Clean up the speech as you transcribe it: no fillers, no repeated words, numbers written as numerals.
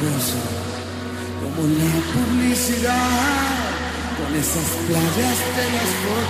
milagroso, como la publicidad, con esas playas de las fotos.